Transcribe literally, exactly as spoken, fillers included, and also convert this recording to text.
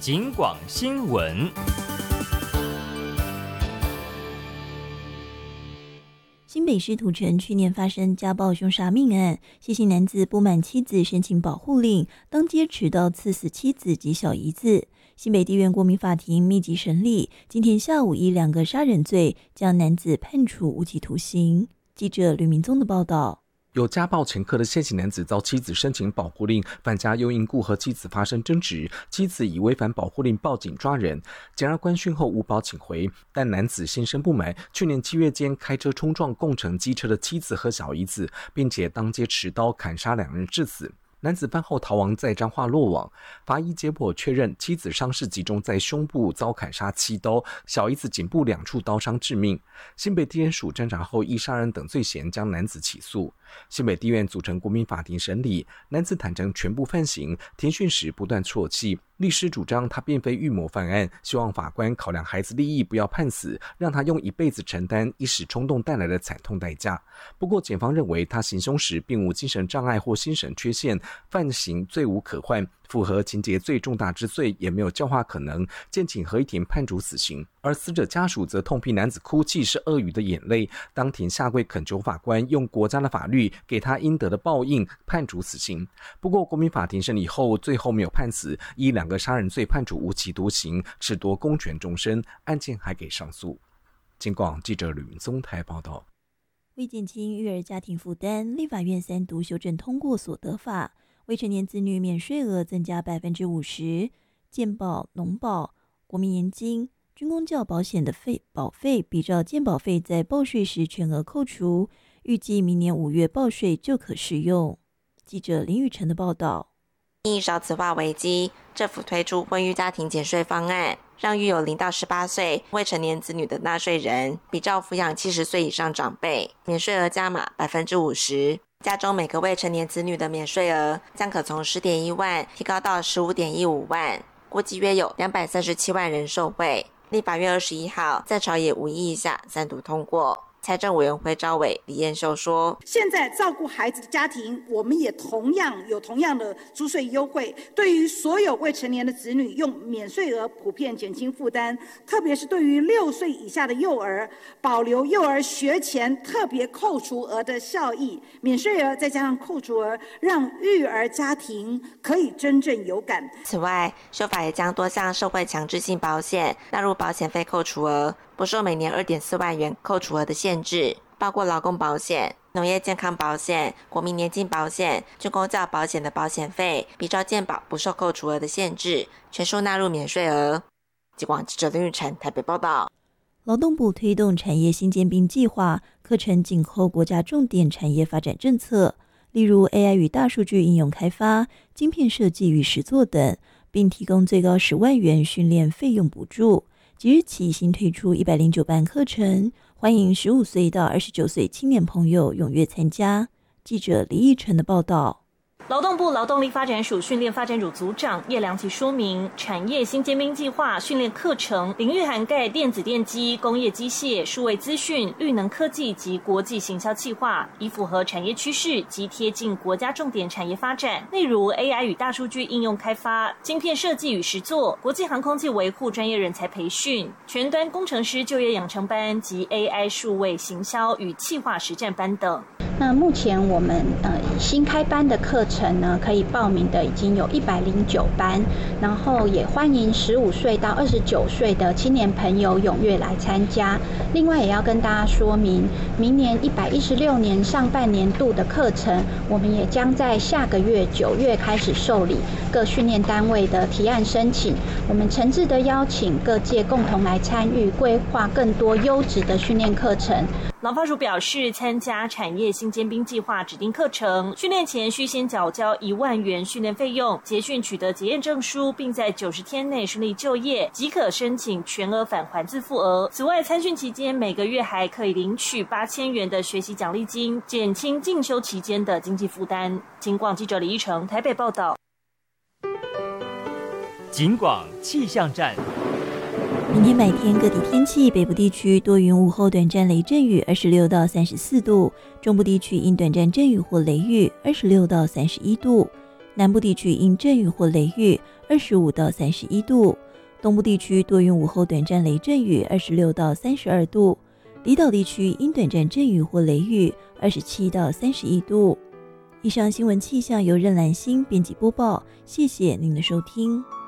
警广新闻。 新北市土城去年发生家暴凶杀命案，谢姓男子不满妻子申请保护令，当街持刀刺死妻子及小姨子。新北地院国民法庭密集审理，今天下午以两个杀人罪将男子判处无期徒刑。记者吕明宗的报道。 有家暴前科的谢姓男子遭妻子申请保护令，返家又因故和妻子发生争执，妻子以违反保护令报警抓人，检察官讯后无保请回，但男子心生不满，去年七月间开车冲撞共乘机车的妻子和小姨子，并且当街持刀砍杀两人致死。男子饭后逃亡，在彰化落网。法医解剖确认，妻子伤势集中在胸部，遭砍杀七刀，小姨子颈部两处刀伤致命。新北地检署侦查后，依杀人等罪嫌将男子起诉。新北地院组成国民法庭审理，男子坦诚全部犯行，庭讯时不断啜泣。律师主张他并非预谋犯案，希望法官考量孩子利益，不要判死，让他用一辈子承担一时冲动带来的惨痛代价。不过检方认为他行凶时并无精神障碍或心神缺陷，犯行罪无可逭，符合情节最重大之罪，也没有教化可能，建请合议庭判处死刑。而死者家属则痛批男子哭泣是鳄鱼的眼泪，当庭下跪恳求法官用国家的法律给他应得的报应，判处死刑。不过国民法庭审理后，最后没有判死，依两个杀人罪判处无期徒刑，褫夺公权终身，案件还给上诉。警广记者吕云宗台报道。 为减轻育儿家庭负担，立法院三读修正通过所得法，未成年子女免税额增加百分之五十，健保、农保、国民年金、军公教保险的费保费，比照健保费在报税时全额扣除，预计明年五月报税就可适用。记者林雨晨的报道。 因少子化危机，政府推出婚育家庭减税方案，让育有零到十八岁未成年子女的纳税人，比照抚养七十岁以上长辈，免税额加码百分之五十。家中每个未成年子女的免税额将可从十点一万提高到十五点一五万，估计约有两百三十七万人受惠。立法院二十一号在朝野无异议下三读通过。财政委员会召委李彦秀说， 现在照顾孩子的家庭，我们也同样有同样的租税优惠，对于所有未成年的子女用免税额普遍减轻负担，特别是对于六岁以下的幼儿，保留幼儿学前特别扣除额的效益，免税额再加上扣除额，让育儿家庭可以真正有感。 此外，修法也将多项社会强制性保险纳入保险费扣除额，不受每年 二点四万元扣除额的限制，包括劳工保险、农业健康保险、国民年金保险、军公教保险的保险费，比照健保不受扣除额的限制，全数纳入免税额。警广记者林玉成台北报道。 劳动部推动产业新尖兵计划，课程紧扣国家重点产业发展政策，例如 A I 与大数据应用开发、晶片设计与实作等，并提供最高十万元训练费用补助。即日起新推出一百零九班课程，欢迎十五岁到二十九岁青年朋友踊跃参加。记者李义成的报道。 劳动部劳动力发展署训练发展组组长叶良琪说明，产业新尖兵计划训练课程领域涵盖电子电机、工业机械、数位资讯、绿能科技及国际行销企划，以符合产业趋势及贴近国家重点产业发展，例如 A I 与大数据应用开发、晶片设计与实作、国际航空器维护专业人才培训、全端工程师就业养成班及 A I 数位行销与企划实战班等。 那目前我们呃新开班的课程呢，可以报名的已经有一百零九班，然后也欢迎十五岁到二十九岁的青年朋友踊跃来参加。另外也要跟大家说明，明年一百一十六年上半年度的课程，我们也将在下个月九月开始受理各训练单位的提案申请。我们诚挚的邀请各界共同来参与，规划更多优质的训练课程。 劳发署表示，参加产业新尖兵计划指定课程，训练前需先缴交一万元训练费用，结训取得结验证书，并在九十天内顺利就业，即可申请全额返还自付额。此外，参训期间每个月还可以领取八千元的学习奖励金，减轻进修期间的经济负担。警广记者李一成台北报道。 警广气象站。 明天白天各地天气，北部地区多云，午后短暂雷阵雨，二十六到三十四度；中部地区因短暂阵雨或雷雨，二十六到三十一度。 南部地区因阵雨或雷雨，二十五到三十一度；东部地区多云午后短暂雷阵雨，二十六到三十二度；离岛地区因短暂阵雨或雷雨，二十七到三十一度。以上新闻气象由任兰心编辑播报，谢谢您的收听。